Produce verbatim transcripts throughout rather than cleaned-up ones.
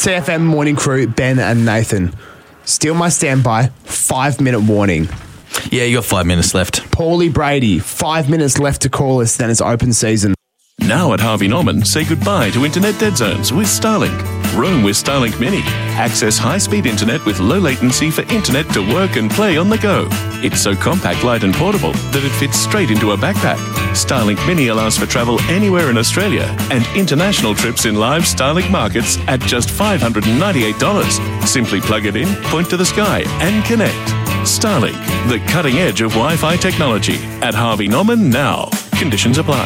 C F M morning crew, Ben and Nathan. Still my standby, five-minute warning. Yeah, you got five minutes left. Paulie Brady, five minutes left to call us, then it's open season. Now at Harvey Norman, say goodbye to internet dead zones with Starlink. Roam with Starlink Mini. Access high-speed internet with low latency for internet to work and play on the go. It's so compact, light and portable that it fits straight into a backpack. Starlink Mini allows for travel anywhere in Australia and international trips in live Starlink markets at just five hundred ninety-eight dollars. Simply plug it in, point to the sky and connect. Starlink, the cutting edge of Wi-Fi technology. At Harvey Norman now. Conditions apply.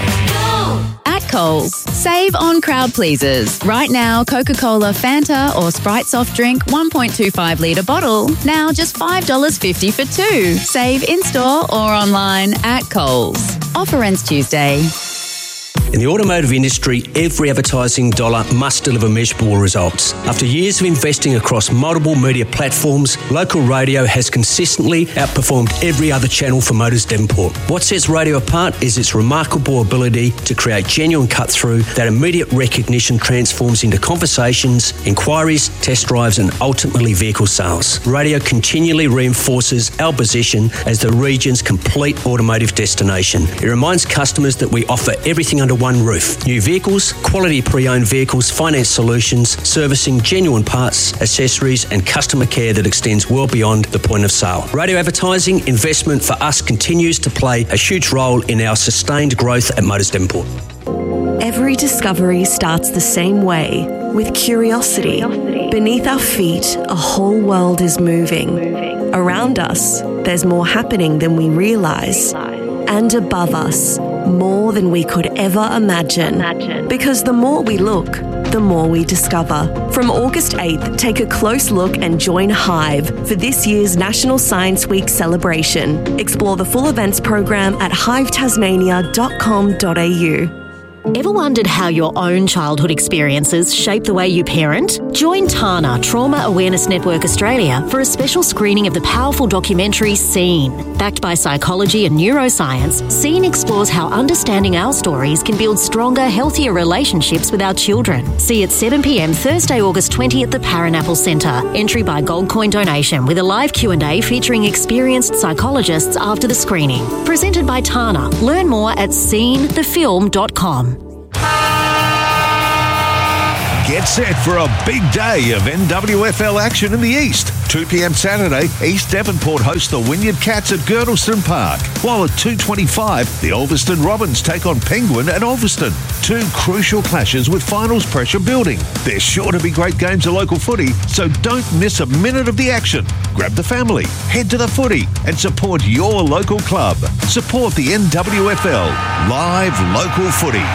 At Coles, save on crowd pleasers. Right now, Coca-Cola, Fanta or Sprite soft drink one point two five litre bottle. Now just five dollars fifty for two. Save in-store or online at Coles. Offer ends Tuesday. In the automotive industry, every advertising dollar must deliver measurable results. After years of investing across multiple media platforms, local radio has consistently outperformed every other channel for Motors Devonport. What sets radio apart is its remarkable ability to create genuine cut-through that immediate recognition transforms into conversations, inquiries, test drives and ultimately vehicle sales. Radio continually reinforces our position as the region's complete automotive destination. It reminds customers that we offer everything under one roof. New vehicles, quality pre-owned vehicles, finance solutions, servicing, genuine parts, accessories and customer care that extends well beyond the point of sale. Radio advertising investment for us continues to play a huge role in our sustained growth at Motors Devonport. Every discovery starts the same way, with curiosity. Beneath our feet, a whole world is moving. Around us, there's more happening than we realise. And above us, more than we could ever imagine. imagine. Because the more we look, the more we discover. From August eighth, take a close look and join Hive for this year's National Science Week celebration. Explore the full events program at hive tasmania dot com dot a u. Ever wondered how your own childhood experiences shape the way you parent? Join Tana, Trauma Awareness Network Australia, for a special screening of the powerful documentary Seen. Backed by psychology and neuroscience, Seen explores how understanding our stories can build stronger, healthier relationships with our children. See at seven p m Thursday, August twentieth at the Paranapple Centre. Entry by gold coin donation with a live Q and A featuring experienced psychologists after the screening. Presented by Tana. Learn more at seen the film dot com. Get set for a big day of N W F L action in the East. two p m Saturday, East Devonport hosts the Wynyard Cats at Girdleston Park, while at two twenty-five, the Ulverston Robins take on Penguin at Ulverston. Two crucial clashes with finals pressure building. There's sure to be great games of local footy, so don't miss a minute of the action. Grab the family, head to the footy, and support your local club. Support the N W F L. Live local footy.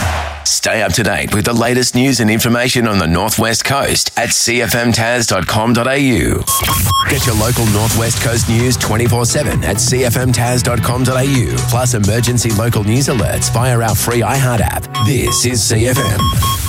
Stay up to date with the latest news and information on the Northwest Coast at c f m tas dot com dot a u. Get your local Northwest Coast news twenty-four seven at c f m tas dot com dot a u, plus emergency local news alerts via our free iHeart app. This is C F M.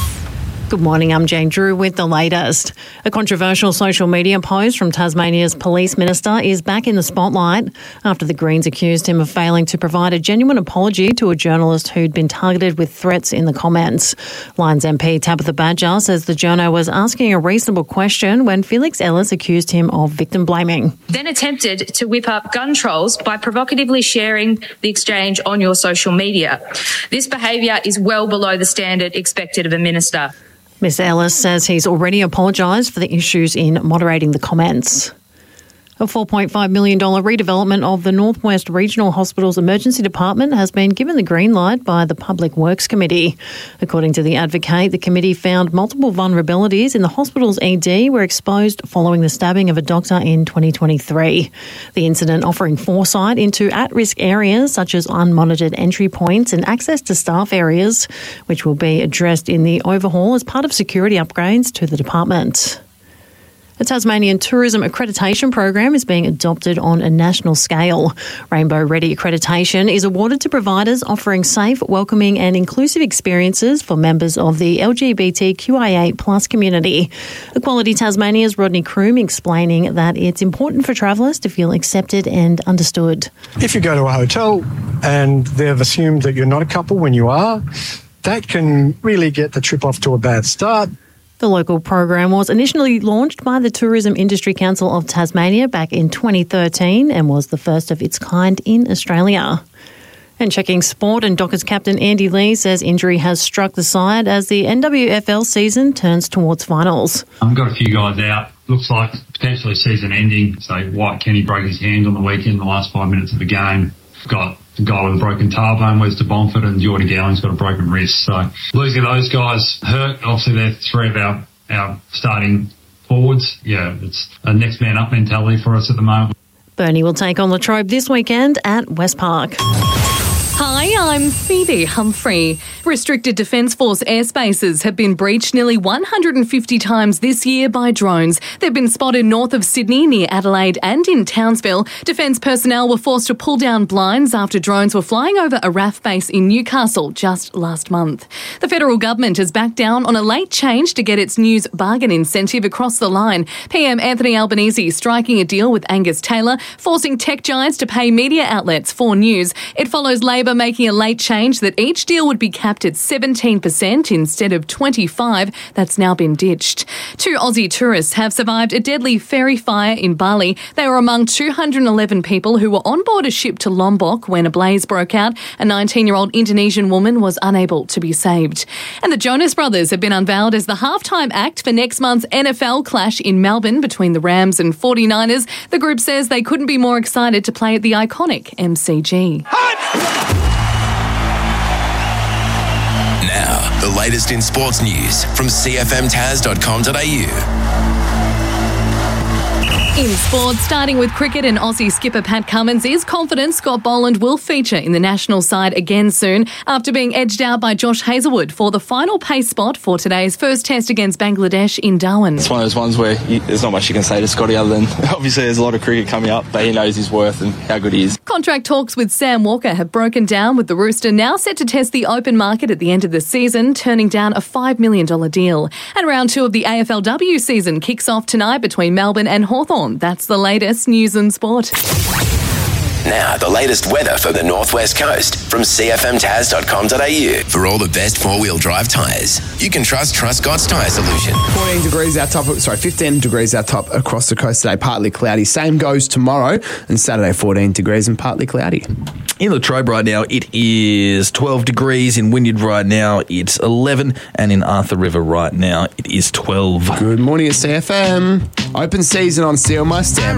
Good morning, I'm Jane Drew with the latest. A controversial social media post from Tasmania's police minister is back in the spotlight after the Greens accused him of failing to provide a genuine apology to a journalist who'd been targeted with threats in the comments. Lions M P Tabitha Badger says the journo was asking a reasonable question when Felix Ellis accused him of victim blaming. Then attempted to whip up gun trolls by provocatively sharing the exchange on your social media. This behaviour is well below the standard expected of a minister. Miz Ellis says he's already apologised for the issues in moderating the comments. A four point five million dollars redevelopment of the Northwest Regional Hospital's emergency department has been given the green light by the Public Works Committee. According to the Advocate, the committee found multiple vulnerabilities in the hospital's E D were exposed following the stabbing of a doctor in twenty twenty-three. The incident offering foresight into at-risk areas such as unmonitored entry points and access to staff areas, which will be addressed in the overhaul as part of security upgrades to the department. The Tasmanian Tourism Accreditation Program is being adopted on a national scale. Rainbow Ready accreditation is awarded to providers offering safe, welcoming and inclusive experiences for members of the L G B T Q I A plus community. Equality Tasmania's Rodney Kroom explaining that it's important for travellers to feel accepted and understood. If you go to a hotel and they've assumed that you're not a couple when you are, that can really get the trip off to a bad start. The local program was initially launched by the Tourism Industry Council of Tasmania back in twenty thirteen and was the first of its kind in Australia. And checking sport, and Dockers captain Andy Lee says injury has struck the side as the N W F L season turns towards finals. I've got a few guys out. Looks like potentially season ending. So White Kenny broke his hand on the weekend in the last five minutes of the game. Got the guy with a broken tailbone, Wes de Bonford, and Jordan Gowing's got a broken wrist. So losing those guys hurt. Obviously, they're three of our, our starting forwards. Yeah, it's a next man up mentality for us at the moment. Burnie will take on Latrobe this weekend at West Park. Hi, I'm Phoebe Humphrey. Restricted Defence Force airspaces have been breached nearly one hundred fifty times this year by drones. They've been spotted north of Sydney, near Adelaide and in Townsville. Defence personnel were forced to pull down blinds after drones were flying over a R A F base in Newcastle just last month. The federal government has backed down on a late change to get its news bargain incentive across the line. P M Anthony Albanese striking a deal with Angus Taylor, forcing tech giants to pay media outlets for news. It follows Labor making a late change that each deal would be capped at seventeen percent instead of twenty-five. That's now been ditched. Two Aussie tourists have survived a deadly ferry fire in Bali. They were among two hundred eleven people who were on board a ship to Lombok when a blaze broke out. A nineteen-year-old Indonesian woman was unable to be saved. And the Jonas Brothers have been unveiled as the halftime act for next month's N F L clash in Melbourne between the Rams and forty-niners. The group says they couldn't be more excited to play at the iconic M C G. Now, the latest in sports news from c f m taz dot com dot a u. In sports, starting with cricket, and Aussie skipper Pat Cummins is confident Scott Boland will feature in the national side again soon after being edged out by Josh Hazlewood for the final pace spot for today's first test against Bangladesh in Darwin. It's one of those ones where you, there's not much you can say to Scotty other than obviously there's a lot of cricket coming up, but he knows his worth and how good he is. Contract talks with Sam Walker have broken down, with the Rooster now set to test the open market at the end of the season, turning down a five million dollars deal. And round two of the A F L W season kicks off tonight between Melbourne and Hawthorn. That's the latest news and sport. Now, the latest weather for the Northwest Coast from c f m taz dot com dot a u. For all the best four-wheel drive tyres, you can trust Truscott's Tyre Solution. fourteen degrees our top, sorry, fifteen degrees our top across the coast today, partly cloudy. Same goes tomorrow, and Saturday fourteen degrees and partly cloudy. In Latrobe right now, it is twelve degrees. In Wynyard right now, it's eleven. And in Arthur River right now, it is twelve. Good morning at C F M. Open season on Steal My Stand.